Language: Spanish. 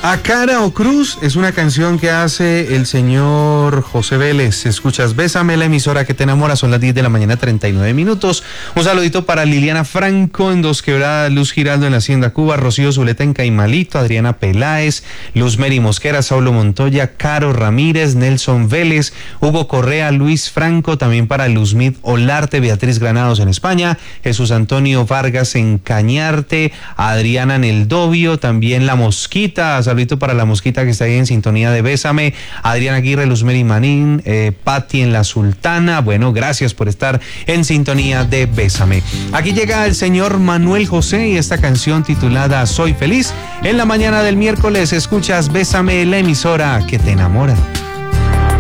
A Cara o Cruz es una canción que hace el señor José Vélez. Escuchas Bésame, la emisora que te enamora. Son las 10 de la mañana, 39 minutos. Un saludito para Liliana Franco en Dos Quebradas, Luz Giraldo en la Hacienda Cuba, Rocío Zuleta en Caimalito, Adriana Peláez, Luz Meri Mosquera, Saulo Montoya, Caro Ramírez, Nelson Vélez, Hugo Correa, Luis Franco, también para Luzmid Olarte, Beatriz Granados en España, Jesús Antonio Vargas en Cañarte, Adriana en El Dobio, también La Mosquita. Saludito para La Mosquita que está ahí en sintonía de Bésame, Adriana Aguirre, Luzmeri Manín, Patti en La Sultana. Bueno, gracias por estar en sintonía de Bésame. Aquí llega el señor Manuel José y esta canción titulada Soy Feliz. En la mañana del miércoles escuchas Bésame, la emisora que te enamora.